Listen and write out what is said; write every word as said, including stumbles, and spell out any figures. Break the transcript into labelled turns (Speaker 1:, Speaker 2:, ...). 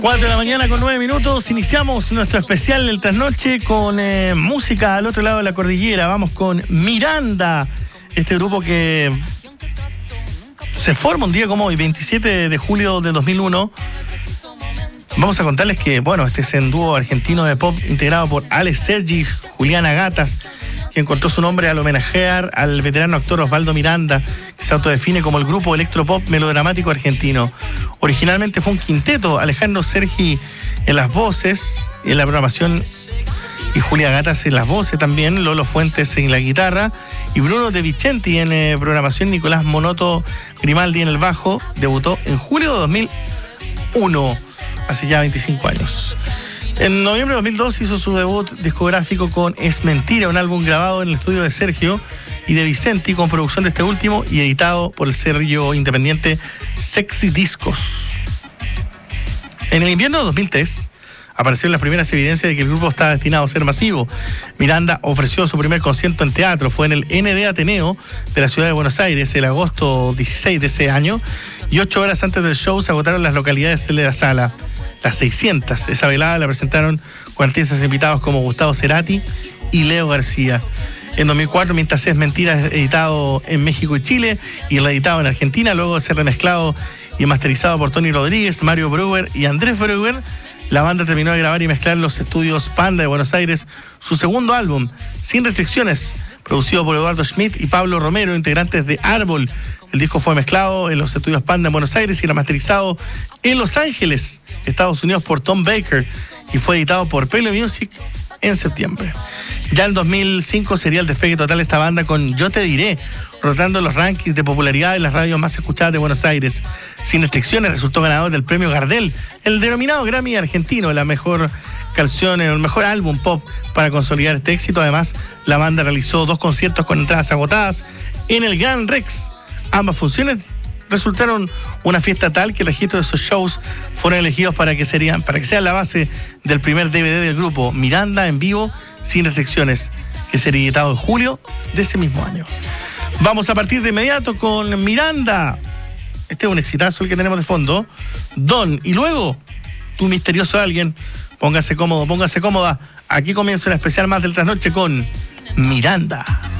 Speaker 1: cuatro de la mañana con nueve minutos, iniciamos nuestro especial del trasnoche con eh, música al otro lado de la cordillera. Vamos con Miranda, este grupo que se forma un día como hoy, veintisiete de julio de dos mil uno. Vamos a contarles que, bueno, este es un dúo argentino de pop integrado por Alex Sergi, Juliana Gatas, que encontró su nombre al homenajear al veterano actor Osvaldo Miranda, que se autodefine como el grupo electropop melodramático argentino. Originalmente fue un quinteto, Alejandro Sergi en las voces, en la programación, y Julia Gatas en las voces también, Lolo Fuentes en la guitarra, y Bruno De Vicenti en eh, programación, Nicolás Monoto Grimaldi en el bajo. Debutó en julio de dos mil uno, hace ya veinticinco años. En noviembre de dos mil dos hizo su debut discográfico con Es Mentira, un álbum grabado en el estudio de Sergio y de Vicenti, con producción de este último y editado por el sello independiente Sexy Discos. En el invierno de dos mil tres aparecieron las primeras evidencias de que el grupo estaba destinado a ser masivo. Miranda ofreció su primer concierto en teatro, fue en el N D Ateneo de la ciudad de Buenos Aires el agosto dieciséis de ese año, y ocho horas antes del show se agotaron las localidades de la sala. Las seiscientas. Esa velada la presentaron con artistas invitados como Gustavo Cerati y Leo García. En dos mil cuatro, mientras Es Mentira, editado en México y Chile y reeditado en Argentina, luego de ser remezclado y masterizado por Tony Rodríguez, Mario Brewer y Andrés Brewer, la banda terminó de grabar y mezclar en los estudios Panda de Buenos Aires su segundo álbum, Sin Restricciones, producido por Eduardo Schmidt y Pablo Romero, integrantes de Árbol. El disco fue mezclado en los estudios Panda en Buenos Aires y remasterizado en Los Ángeles, Estados Unidos, por Tom Baker, y fue editado por Pele Music en septiembre. Ya en dos mil cinco sería el despegue total de esta banda con Yo Te Diré, rotando los rankings de popularidad en las radios más escuchadas de Buenos Aires. Sin Restricciones resultó ganador del premio Gardel, el denominado Grammy argentino, la mejor canción, el mejor álbum pop para consolidar este éxito. Además, la banda realizó dos conciertos con entradas agotadas en el Gran Rex. Ambas funciones resultaron una fiesta tal que el registro de esos shows fueron elegidos para que serían, para que sea la base del primer D V D del grupo, Miranda en vivo, Sin Restricciones, que sería editado en julio de ese mismo año. Vamos a partir de inmediato con Miranda. Este es un exitazo el que tenemos de fondo. Don, y luego, Tu Misterioso Alguien. Póngase cómodo, póngase cómoda. Aquí comienza una especial más del trasnoche con Miranda.